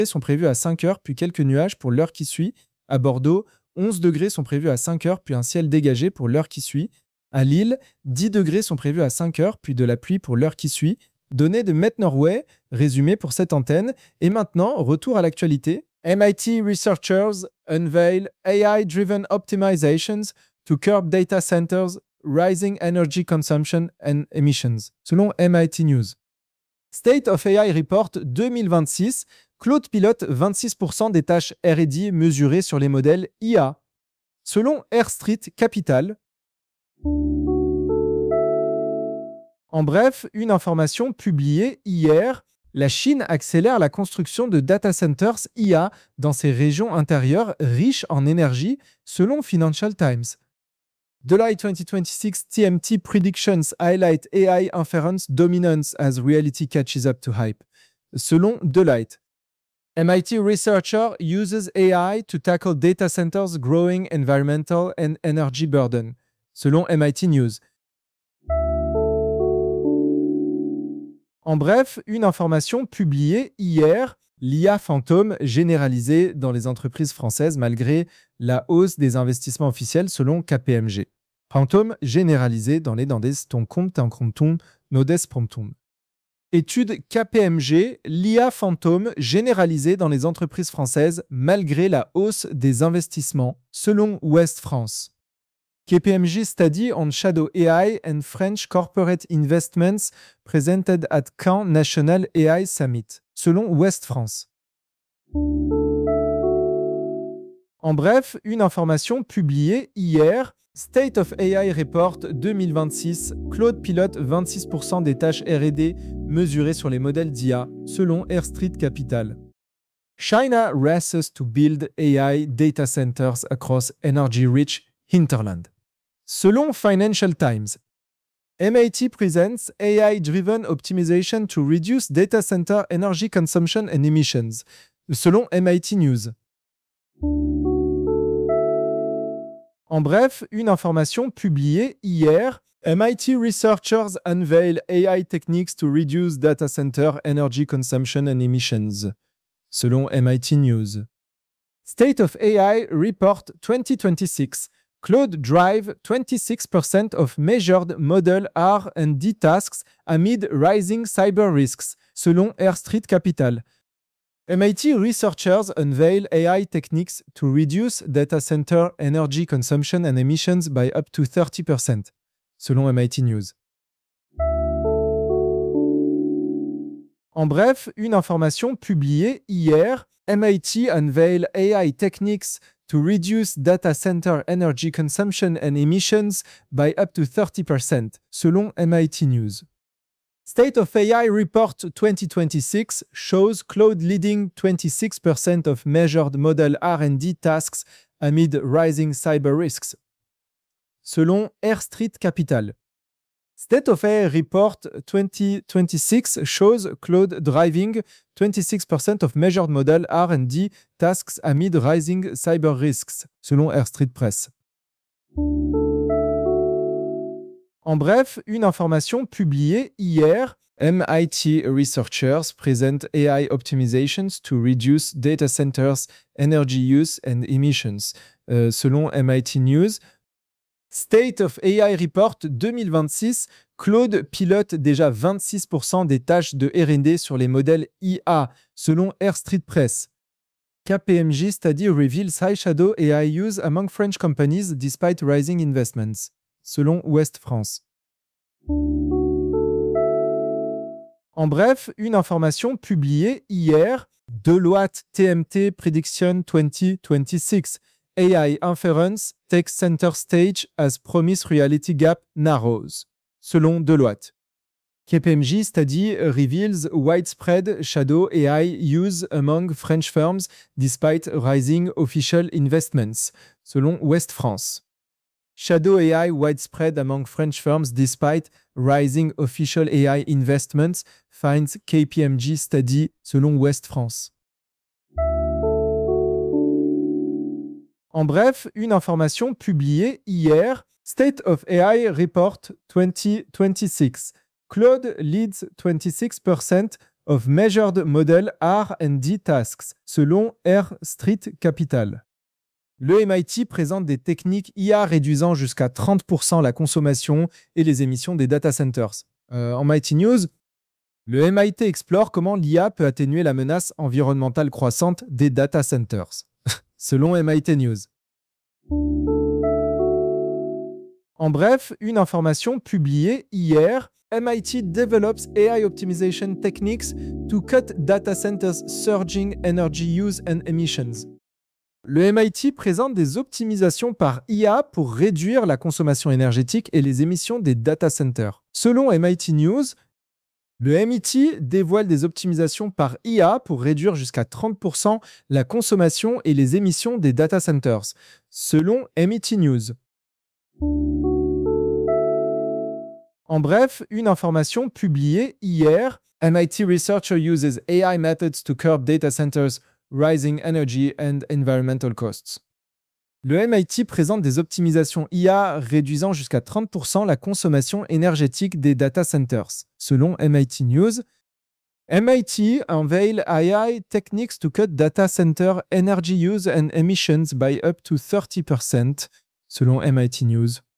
sont prévus à 5 heures, puis quelques nuages pour l'heure qui suit. À Bordeaux, 11 degrés sont prévus à 5 heures, puis un ciel dégagé pour l'heure qui suit. À Lille, 10 degrés sont prévus à 5 heures, puis de la pluie pour l'heure qui suit. Données de Met Norway, résumé pour cette antenne. Et maintenant, retour à l'actualité. MIT researchers unveil AI-driven optimizations to curb data centers' rising energy consumption and emissions, selon MIT News. State of AI Report 2026, Claude pilote 26% des tâches R&D mesurées sur les modèles IA, selon Air Street Capital. En bref, une information publiée hier, la Chine accélère la construction de data centers IA dans ses régions intérieures riches en énergie, selon Financial Times. Deloitte 2026 TMT predictions highlight AI inference dominance as reality catches up to hype, selon Deloitte. MIT researcher uses AI to tackle data centers' growing environmental and energy burden, selon MIT News. En bref, une information publiée hier, l'IA fantôme généralisée dans les entreprises françaises malgré la hausse des investissements officiels selon KPMG. Fantôme généralisée dans les dandes ton compte en comptum nodes promptum. Étude KPMG, l'IA fantôme généralisée dans les entreprises françaises malgré la hausse des investissements selon Ouest France. KPMG study on shadow AI and French corporate investments presented at Caen National AI Summit, selon Ouest France. En bref, une information publiée hier, State of AI Report 2026, Claude pilote 26% des tâches R&D mesurées sur les modèles d'IA, selon Air Street Capital. China races to build AI data centers across energy-rich hinterland. Selon Financial Times, MIT presents AI-driven optimization to reduce data center energy consumption and emissions, selon MIT News. En bref, une information publiée hier, MIT researchers unveil AI techniques to reduce data center energy consumption and emissions, selon MIT News. State of AI Report 2026, Claude drive 26% of measured model R&D tasks amid rising cyber risks, selon Air Street Capital. MIT researchers unveil AI techniques to reduce data center energy consumption and emissions by up to 30%, selon MIT News. En bref, une information publiée hier, MIT unveil AI techniques to reduce data center energy consumption and emissions by up to 30%, selon MIT News. State of AI Report 2026 shows Claude leading 26% of measured model R&D tasks amid rising cyber risks, selon Air Street Capital. State of AI Report 2026 shows Claude driving 26% of measured model R&D tasks amid rising cyber risks, selon Air Street Press. En bref, une information publiée hier, MIT researchers present AI optimizations to reduce data centers' energy use and emissions, selon MIT News. State of AI Report 2026, Claude pilote déjà 26% des tâches de R&D sur les modèles IA, selon Air Street Press. KPMG study reveals high shadow AI use among French companies despite rising investments, selon Ouest France. En bref, une information publiée hier, Deloitte TMT Prediction 2026, AI inference takes center stage as promise reality gap narrows, selon Deloitte. KPMG study reveals widespread shadow AI use among French firms despite rising official investments, selon Ouest France. Shadow AI widespread among French firms despite rising official AI investments, finds KPMG study, selon Ouest France. En bref, une information publiée hier, State of AI Report 2026. Claude leads 26% of measured model R&D tasks, selon R Street Capital. Le MIT présente des techniques IA réduisant jusqu'à 30% la consommation et les émissions des data centers. En MIT News, le MIT explore comment l'IA peut atténuer la menace environnementale croissante des data centers, selon MIT News. En bref, une information publiée hier, MIT develops AI optimization techniques to cut data centers' surging energy use and emissions. Le MIT présente des optimisations par IA pour réduire la consommation énergétique et les émissions des data centers. Selon MIT News, le MIT dévoile des optimisations par IA pour réduire jusqu'à 30% la consommation et les émissions des data centers, selon MIT News. En bref, une information publiée hier, MIT researcher uses AI methods to curb data centers' rising energy and environmental costs. Le MIT présente des optimisations IA réduisant jusqu'à 30% la consommation énergétique des data centers. Selon MIT News, MIT unveil AI techniques to cut data center energy use and emissions by up to 30%, selon MIT News.